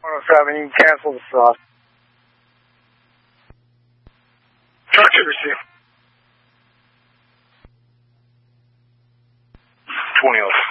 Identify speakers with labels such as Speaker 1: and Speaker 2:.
Speaker 1: 107, you can cancel the slot. Truck to receive.
Speaker 2: 20